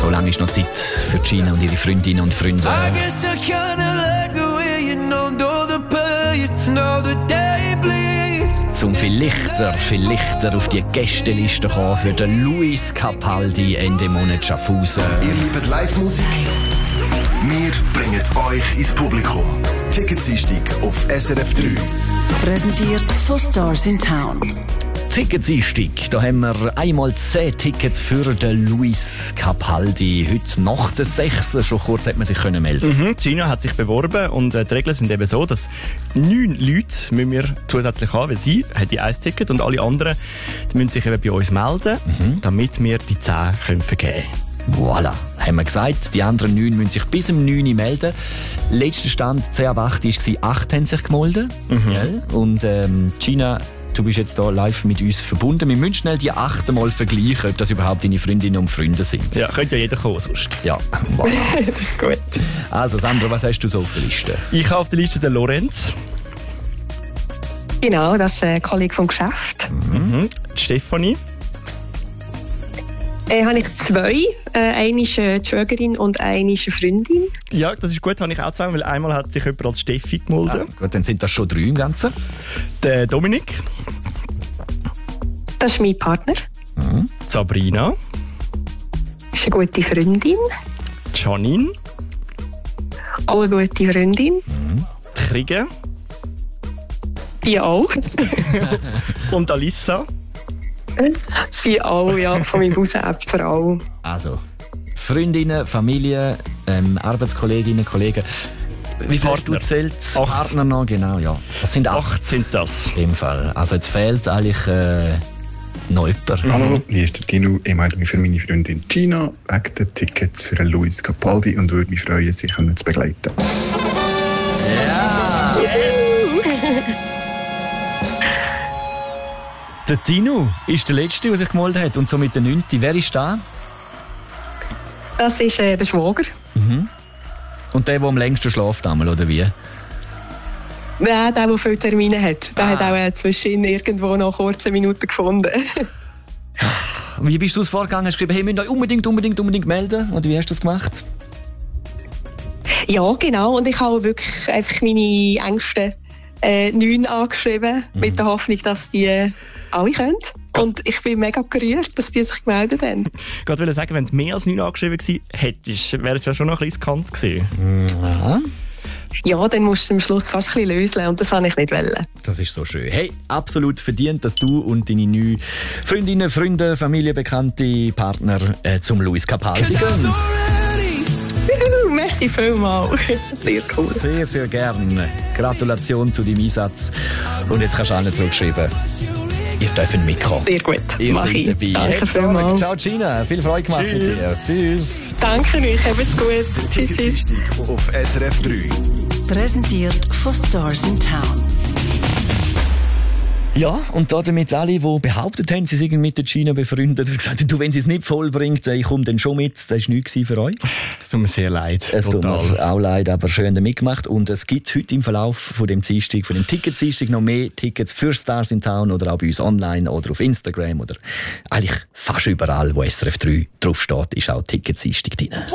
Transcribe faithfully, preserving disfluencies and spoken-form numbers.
So lange ist noch Zeit für Gina und ihre Freundinnen und Freunde. Zum viel lichter, viel lichter auf die Gästeliste kommen für den Luis Capaldi Ende Monat Schaffhausen. Ihr liebt Live-Musik? Wir bringen euch ins Publikum. Ticketseinstieg auf S R F drei. Präsentiert von Stars in Town. Ticketseinstieg. Da haben wir einmal zehn Tickets für den Luis Capaldi. Heute nach der sechs. Schon kurz hat man sich können melden. Mhm. Gina hat sich beworben und äh, die Regeln sind eben so, dass neun Leute müssen wir zusätzlich haben, weil sie hat die ein Ticket und alle anderen die müssen sich eben bei uns melden, mhm. damit wir die zehn können vergeben können. Voilà, haben wir gesagt. Die anderen neun müssen sich bis um neun Uhr melden. Letzter Stand zehn ab acht war, acht haben sich gemeldet. Mhm. Ja. Und ähm, Gina, du bist jetzt hier live mit uns verbunden. Wir müssen schnell die acht mal vergleichen, ob das überhaupt deine Freundinnen und Freunde sind. Ja, könnte ja jeder kommen sonst. Ja, voilà. Das ist gut. Also Sandra, was hast du so auf der Liste? Ich habe auf der Liste den Lorenz. Genau, das ist ein Kollege vom Geschäft. Mhm. Die Stefanie. Äh, habe ich zwei. Äh, eine ist äh, die Schwägerin und eine ist eine Freundin. Ja, das ist gut, habe ich auch zwei, weil einmal hat sich jemand als Steffi gemeldet. Ah, gut, dann sind das schon drei im Ganzen. Der Dominik. Das ist mein Partner. Mhm. Sabrina. Das ist eine gute Freundin. Janine. Auch eine gute Freundin. Mhm. Krige. Die auch. Und Alissa. Sie auch, ja, von meinem Hausäbt vor allem. Also, Freundinnen, Familie, ähm, Arbeitskolleginnen, Kollegen. Wie viel hast du gezählt? Acht. Partner noch, genau, ja. Das sind acht. Acht sind das. In dem Fall. Also jetzt fehlt eigentlich äh, noch jemand. Mhm. Hallo, hier ist der Tino. Ich melde mich für meine Freundin Gina wegen der Tickets für Luis Capaldi und würde mich freuen, sie können zu begleiten. Ja! Der Tino ist der Letzte, der sich gemeldet hat und somit der Neunte. Wer ist da? Das ist äh, der Schwager. Mhm. Und der, der am längsten schläft, einmal, oder wie? Ja, der, der viele Termine hat. Der ah. hat auch äh, zwischen irgendwo noch kurze Minuten gefunden. Wie bist du es vorgegangen? Hast du geschrieben, hey, müsst euch unbedingt, unbedingt, unbedingt melden? Oder wie hast du das gemacht? Ja, genau. Und ich habe wirklich einfach meine engsten äh, neun angeschrieben, mhm. mit der Hoffnung, dass die äh, alle können. Und ich bin mega gerührt, dass die sich gemeldet haben. Ich wollte sagen, wenn du mehr als neun angeschrieben gewesen hättest, wäre es ja schon noch ein bisschen riskant gewesen. Ja. Ja, dann musst du am Schluss fast ein bisschen lösen und das wollte ich nicht wollen. Das ist so schön. Hey, absolut verdient, dass du und deine neuen Freundinnen, Freunde, Familie, Bekannte, Partner äh, zum Luis Capaldi gehen. Merci vielmals. Sehr cool. Sehr, sehr gerne. Gratulation zu deinem Einsatz. Und jetzt kannst du allen zurückschreiben, ihr dürft mitkommen. Sehr gut. Ihr Mach seid ich. dabei. Danke vielmals. Ciao Gina, viel Freude gemacht Tschüss. mit dir. Tschüss. Danke euch, habt's gut. Tschüss, tschüss. Ticketseinstieg auf S R F drei. Präsentiert von Stars in Town. Ja, und damit alle, die behauptet haben, sie seien mit der Gina befreundet, haben gesagt, du, wenn sie es nicht vollbringt, ich komme dann schon mit. Das war nichts für euch. Das tut mir sehr leid. Es tut Total. mir auch leid, aber schön mitgemacht. Und es gibt heute im Verlauf von dem Dienstag, von dem Ticketsdienstag noch mehr Tickets für Stars in Town oder auch bei uns online oder auf Instagram oder eigentlich fast überall, wo S R F drei draufsteht, ist auch Ticketsdienstag drin.